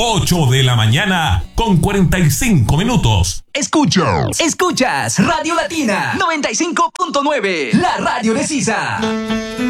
8 de la mañana con 45 minutos. Escuchas Radio Latina 95.9, la radio de Sisa.